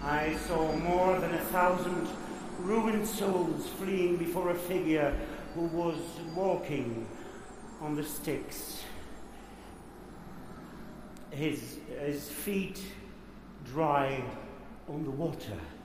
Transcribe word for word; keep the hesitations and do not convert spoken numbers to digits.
I saw more than a thousand ruined souls fleeing before a figure who was walking on the Styx. His, his feet dry on the water.